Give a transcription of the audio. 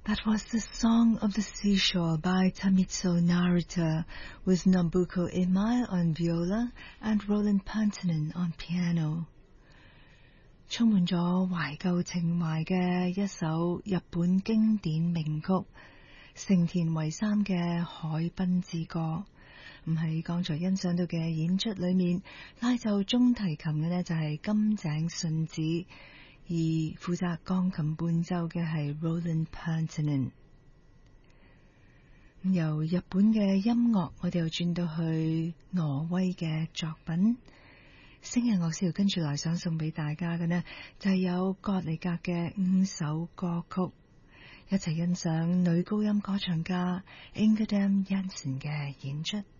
That was the Song of the Seashore by Tamitsu Narita, with Nobuko Imai on viola and Roland Pantanen on piano. 充滿咗懷舊情懷嘅一首日本經典名曲，成田唯三嘅《海濱之歌》。喺剛才欣賞到嘅演出裏面，拉奏中提琴嘅呢就係金井順子，而負責鋼琴伴奏嘅係 Roland Pantanen。由日本嘅音樂，我哋又轉到去挪威嘅作品。星日樂師跟住來想送俾大家嘅呢，就係有葛利格嘅5首歌曲，一齊欣賞女高音歌唱家 Ingrid Jansen 嘅演出。